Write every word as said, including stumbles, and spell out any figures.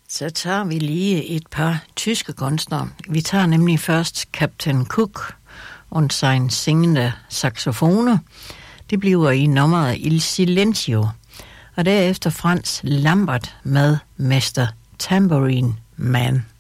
Så tager vi lige et par tyske kunstnere. Vi tager nemlig først Captain Cook und sein singende saxofone. Det bliver i nummeret Il Silenzio. Og derefter Frans Lambert med Mester Tambourine Man.